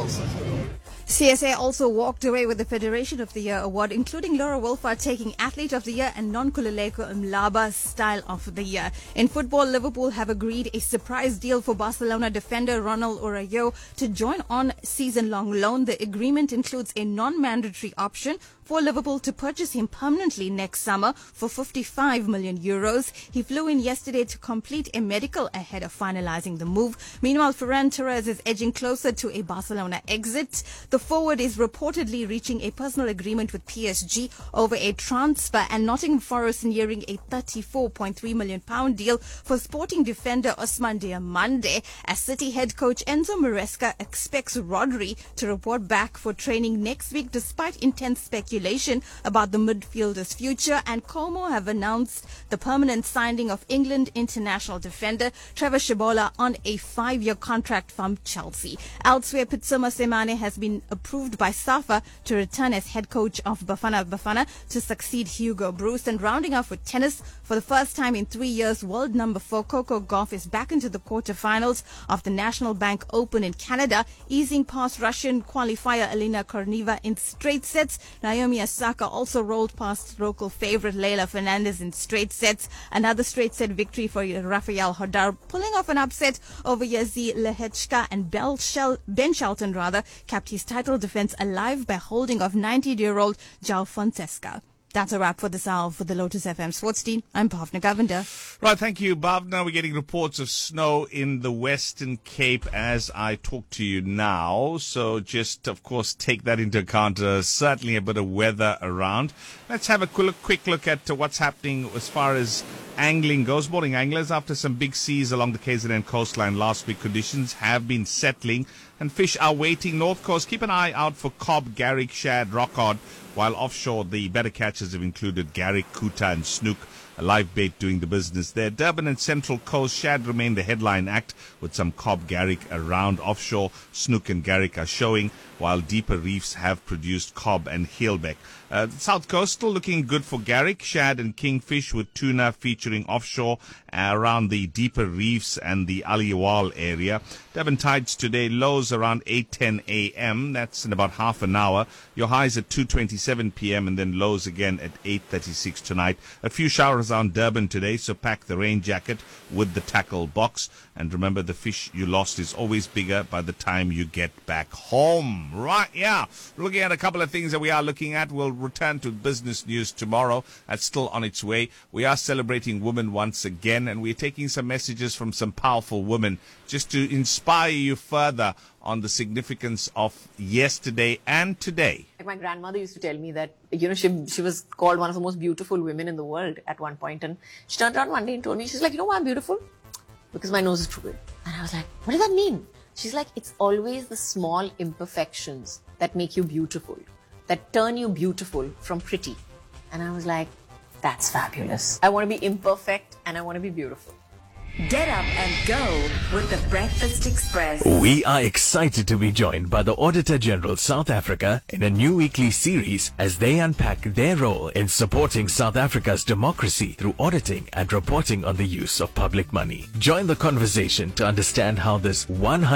CSA also walked away with the Federation of the Year award, including Laura Wolfart taking Athlete of the Year and Nonkululeko Mlaba Style of the Year. In football, Liverpool have agreed a surprise deal for Barcelona defender Ronald Araujo to join on season-long loan. The agreement includes a non-mandatory option for Liverpool to purchase him permanently next summer for 55 million euros. He flew in yesterday to complete a medical ahead of finalizing the move. Meanwhile, Ferran Torres is edging closer to a Barcelona exit. The forward is reportedly reaching a personal agreement with PSG over a transfer, and Nottingham Forest nearing a £34.3 million deal for Sporting defender Ousmane Diomande, as City head coach Enzo Maresca expects Rodri to report back for training next week despite intense speculation about the midfielder's future. And Como have announced the permanent signing of England international defender Trevor Shibola on a 5-year contract from Chelsea. Elsewhere, Pitsuma Semane has been approved by SAFA to return as head coach of Bafana Bafana to succeed Hugo Bruce. And rounding off with tennis, for the first time in 3 years, world number 4 Coco Gauff is back into the quarterfinals of the National Bank Open in Canada, easing past Russian qualifier Elena Korneva in straight sets. Naomi Osaka also rolled past local favorite Leylah Fernandez in straight sets. Another straight set victory for Rafael Hodar, pulling off an upset over Yazi Lehechka, and Ben Shelton kept his title defense alive by holding off 90-year-old João Fonseca. That's a wrap for this hour. For the Lotus FM Sports Team, I'm Bhavna Govender. Right, thank you, Bhavna. We're getting reports of snow in the Western Cape as I talk to you now. So just, of course, take that into account. Certainly a bit of weather around. Let's have a quick look at what's happening as far as angling goes. Morning, anglers. After some big seas along the KZN coastline last week, conditions have been settling and fish are waiting. North Coast, keep an eye out for cob, garrick, shad, rockcod, while offshore the better catches have included garrick, kuta and snook. A live bait doing the business there. Durban and Central Coast, shad remain the headline act with some cob, garrick around. Offshore, snook and garrick are showing, while deeper reefs have produced cob and heelbeck. The South Coast still looking good for garrick, shad and kingfish, with tuna featuring offshore around the deeper reefs and the Aliwal area. Durban tides today, lows around 8:10 a.m. That's in about half an hour. Your highs at 2:27 p.m. and then lows again at 8:36 tonight. A few showers on Durban today, so pack the rain jacket with the tackle box. And remember, the fish you lost is always bigger by the time you get back home. Right, yeah. Looking at a couple of things that we are looking at. We'll return to business news tomorrow. That's still on its way. We are celebrating women once again, and we're taking some messages from some powerful women just to inspire you further on the significance of yesterday and today. Like my grandmother used to tell me that, she was called one of the most beautiful women in the world at one point, and she turned around one day and told me, she's like, you know why I'm beautiful? Because my nose is too big. And I was like, what does that mean? She's like, it's always the small imperfections that make you beautiful, that turn you beautiful from pretty. And I was like, that's fabulous. I want to be imperfect and I want to be beautiful. Get up and go with the Breakfast Express. We are excited to be joined by the Auditor General South Africa in a new weekly series as they unpack their role in supporting South Africa's democracy through auditing and reporting on the use of public money. Join the conversation to understand how this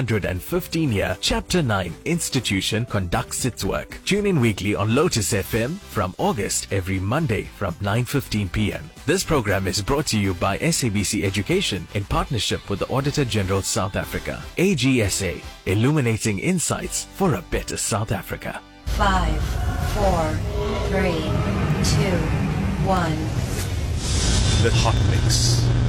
115-year Chapter 9 institution conducts its work. Tune in weekly on Lotus FM from August every Monday from 9:15 p.m. This program is brought to you by SABC Education in partnership with the Auditor General South Africa. AGSA, illuminating insights for a better South Africa. 5, 4, 3, 2, 1. The Hot Mix.